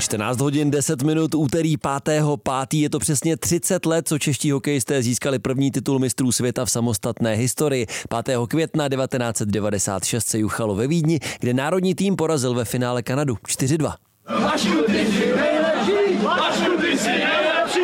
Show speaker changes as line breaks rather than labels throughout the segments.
14 hodin 10 minut, úterý 5.5. Je to přesně 30 let, co čeští hokejisté získali první titul mistrů světa v samostatné historii. 5. května 1996 se juchalo ve Vídni, kde národní tým porazil ve finále Kanadu 4-2.
Vašku, ty jsi nejlepší! Vašku, ty jsi nejlepší!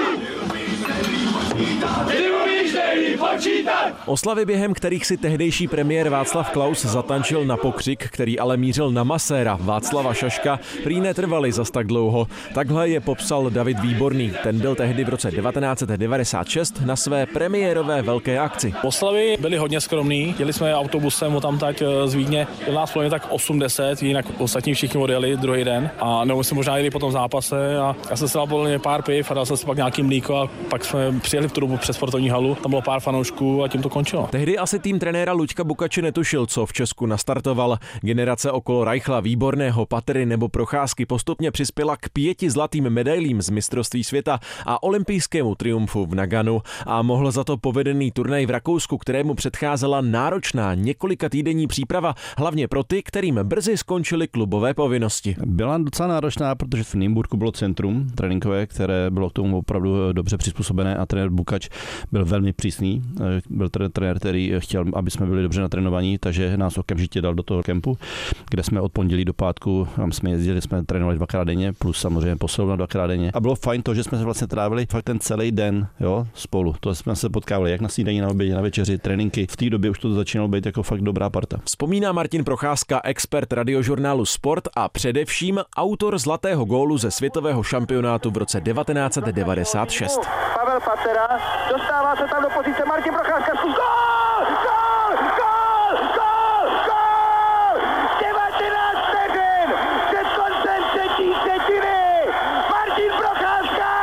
Ty umíš nejlíp počítat!
Oslavy, během kterých si tehdejší premiér Václav Klaus zatančil na pokřik, který ale mířil na maséra Václava Šaška, prý netrvaly zas tak dlouho. Takhle je popsal David Výborný. Ten byl tehdy v roce 1996 na své premiérové velké akci.
Oslavy byly hodně skromný. Jeli jsme autobusem odtamtať z Vídně. Byl nás plně tak 80, jinak ostatní všichni odjeli druhý den. A nebo jsme možná jeli po tom zápase a já jsem si dal podle mě pár piv a dal jsem si pak nějaký mlíko a pak jsme přijeli v tu dobu přes sportovní halu. Tam bylo pár fanoušků a tím to končilo.
Tehdy asi tým trenéra Luďka Bukače netušil, co v Česku nastartoval. Generace okolo Reichla, Výborného, Patery nebo Procházky postupně přispěla k 5 zlatým medailím z mistrovství světa a olympijskému triumfu v Naganu a mohl za to povedený turnaj v Rakousku, kterému předcházela náročná několika týdenní příprava, hlavně pro ty, kterým brzy skončily klubové povinnosti.
Byla docela náročná, protože v Nymburku bylo centrum tréninkové, které bylo k tomu opravdu dobře přizpůsobené a trenér Bukač byl velmi přísný. Byl trenér, který chtěl, aby jsme byli dobře natrénovaní, takže nás okamžitě dal do toho kempu, kde jsme od pondělí do pátku, tam jsme jezdili, jsme trénovali 2x denně, plus samozřejmě posilovna 2x denně. A bylo fajn to, že jsme se vlastně trávili fakt ten celý den, jo, spolu. To jsme se potkávali jak na snídani, na obědě, na večeři, tréninky. V té době už to začínalo být jako fakt dobrá parta.
Vzpomíná Martin Procházka, expert radiožurnálu Sport a především autor zlatého gólu ze světového šampionátu v roce 1996.
Pavel Patera, dostává se tam do pozice Martin Procházka, gól! Gól! Gól! Gól! Gól! 19 vteřin před koncem třetí třetiny! Martin Procházka!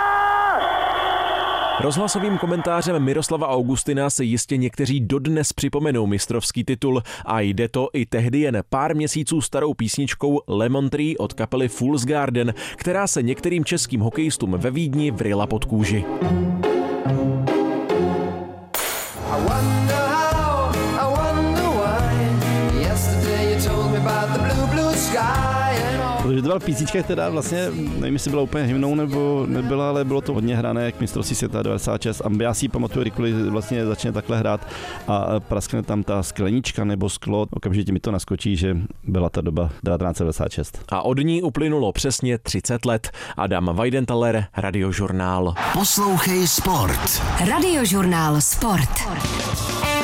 Rozhlasovým komentářem Miroslava Augustina si jistě někteří dodnes připomenou mistrovský titul a jde to i tehdy jen pár měsíců starou písničkou Lemon Tree od kapely Fool's Garden, která se některým českým hokejistům ve Vídni vryla pod kůži.
Protože to byla písnička, která vlastně, nevím, jestli byla úplně hymnou nebo nebyla, ale bylo to hodně hrané k mistrovství světa 96 a já si ji pamatuju, kdykoliv vlastně začne takhle hrát a praskne tam ta sklenička nebo sklo, okamžitě mi to naskočí, že byla ta doba 1996.
A od ní uplynulo přesně 30 let. Adam Weidenthaler, Radiožurnál.
Poslouchej Sport.
Radiožurnál Sport.